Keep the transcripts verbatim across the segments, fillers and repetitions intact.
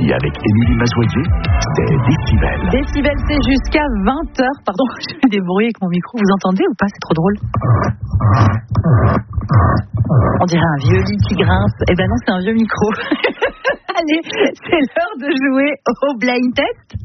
midi avec Émilie Mazoyer, c'est Décibel. Décibel, c'est jusqu'à vingt heures. Pardon, je fais des bruits avec mon micro. Vous entendez ou pas? C'est trop drôle. On dirait un vieux lit qui grince. Eh ben non, c'est un vieux micro. Allez, c'est l'heure de jouer au blind test.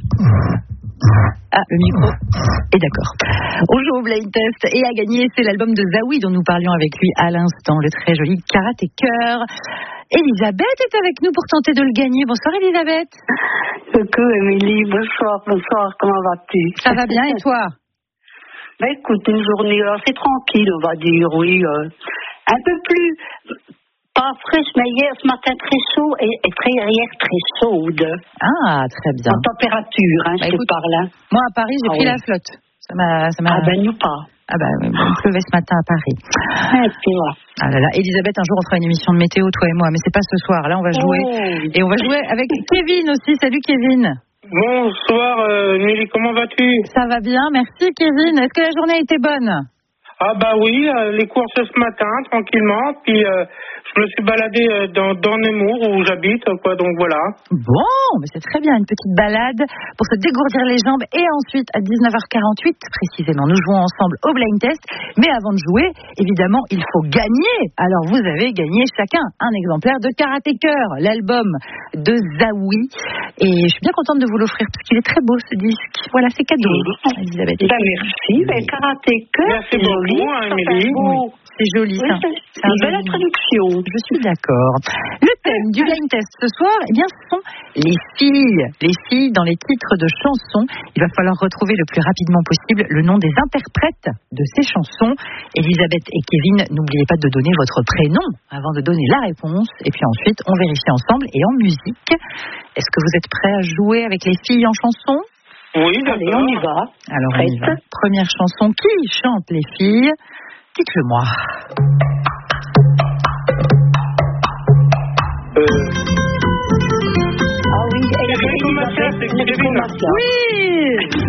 Ah, le micro est d'accord. On joue au blind test et à gagner, c'est l'album de Zaoui dont nous parlions avec lui à l'instant, le très joli Karaté Cœur. Elisabeth est avec nous pour tenter de le gagner. Bonsoir Elisabeth. Coucou Émilie, bonsoir, bonsoir, comment vas-tu? Ça va bien et toi? Ben écoute, une journée assez tranquille, on va dire, oui. Euh, un peu plus, pas fraîche, mais hier, ce matin très chaud et, et très, hier très chaude. Ah, très bien. En température, hein, bah, je écoute, te parle. Hein. Moi à Paris, j'ai ah, pris oui. la flotte. Ça m'a, ça m'a... Ah ben nous pas. Ah ben, il pleuvait ce matin à Paris. Ah, tu vois. Ah là là, Elisabeth, un jour on fera une émission de météo, toi et moi, mais c'est pas ce soir. Là, on va jouer. Oh. Et on va jouer avec Kevin aussi. Salut Kevin. Bonsoir, euh, Nelly, comment vas-tu? Ça va bien, merci Kevin. Est-ce que la journée a été bonne? Ah bah oui, euh, les courses ce matin, tranquillement, puis euh, je me suis baladé euh, dans, dans Nemours où j'habite, quoi, donc voilà. Bon, mais c'est très bien, une petite balade pour se dégourdir les jambes et ensuite à dix-neuf heures quarante-huit, précisément, nous jouons ensemble au blind test. Mais avant de jouer, évidemment, il faut gagner. Alors vous avez gagné chacun un exemplaire de Karaté Cœur, l'album de Zaoui. Et je suis bien contente de vous l'offrir parce qu'il est très beau ce disque. Voilà, c'est cadeau, Elisabeth. Ben merci, ben Karaté Cœur, c'est joli. Hein, Émilie. Oui, c'est joli. Oui, ça. c'est, c'est une belle introduction. Je suis d'accord. Le thème du blind test ce soir, eh bien, ce sont les filles. Les filles dans les titres de chansons. Il va falloir retrouver le plus rapidement possible le nom des interprètes de ces chansons. Elisabeth et Kevin, n'oubliez pas de donner votre prénom avant de donner la réponse. Et puis ensuite, on vérifie ensemble et en musique. Est-ce que vous êtes prêts à jouer avec les filles en chanson? Oui, allez, on y va. Alors, on y va. Première chanson, qui chante les filles? Dites-le-moi. Euh... Ah oui, Kevin Comaccia, c'est Kevin. Oui!